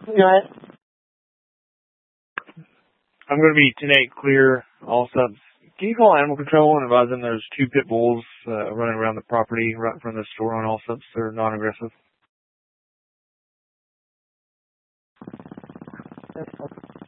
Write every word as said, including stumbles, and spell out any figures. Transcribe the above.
Alright. I'm going to be ten eight clear, all subs. Can you call animal control and advise them there's two pit bulls uh, running around the property right in front of the store on all subs? They're non-aggressive. Yes,